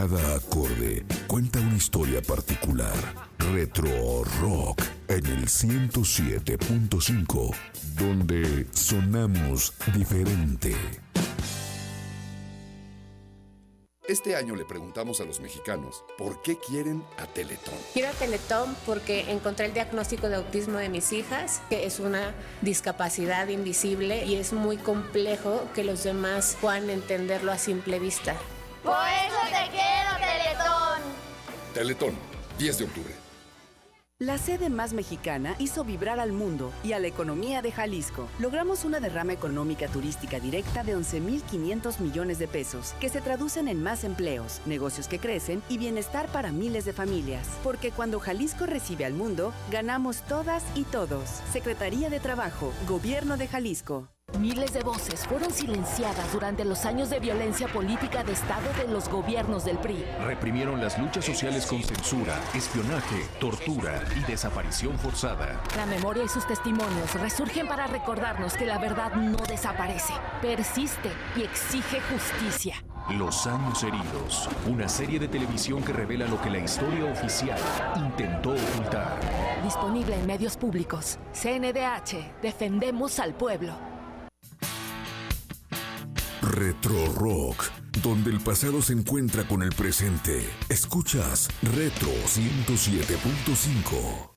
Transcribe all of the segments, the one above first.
Cada acorde cuenta una historia particular. Retro Rock en el 107.5, donde sonamos diferente. Este año le preguntamos a los mexicanos por qué quieren a Teletón. Quiero a Teletón porque encontré el diagnóstico de autismo de mis hijas, que es una discapacidad invisible y es muy complejo que los demás puedan entenderlo a simple vista. Por eso te quiero, Teletón. Teletón, 10 de octubre. La sede más mexicana hizo vibrar al mundo y a la economía de Jalisco. Logramos una derrama económica turística directa de 11,500 millones de pesos, que se traducen en más empleos, negocios que crecen y bienestar para miles de familias. Porque cuando Jalisco recibe al mundo, ganamos todas y todos. Secretaría de Trabajo, Gobierno de Jalisco. Miles de voces fueron silenciadas durante los años de violencia política de Estado de los gobiernos del PRI. Reprimieron las luchas sociales con censura, espionaje, tortura y desaparición forzada. La memoria y sus testimonios resurgen para recordarnos que la verdad no desaparece, persiste y exige justicia. Los años heridos, una serie de televisión que revela lo que la historia oficial intentó ocultar. Disponible en medios públicos. CNDH, defendemos al pueblo. Retro Rock, donde el pasado se encuentra con el presente. Escuchas Retro 107.5.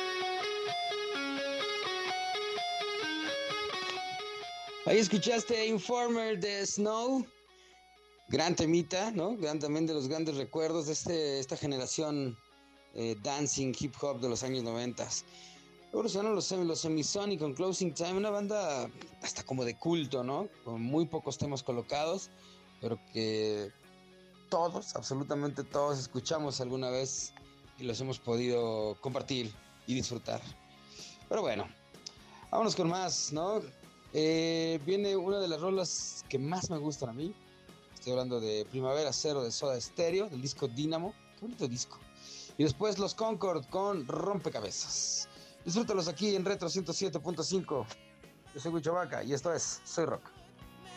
Ahí escuchaste Informer de Snow. Gran temita, ¿no? También de los grandes recuerdos de esta generación dancing, hip hop de los años 90. Luego sonaron los Semisonic con Closing Time, una banda hasta como de culto, ¿no? Con muy pocos temas colocados, pero que todos, absolutamente todos, escuchamos alguna vez y los hemos podido compartir y disfrutar. Pero bueno, vámonos con más, ¿no? Viene una de las rolas que más me gustan a mí. Estoy hablando de Primavera Cero de Soda Stereo, del disco Dynamo. Qué bonito disco. Y después los Concord con Rompecabezas. Disfrútalos aquí en Retro 107.5. Yo soy Huicho Vaca y esto es Soy Rock.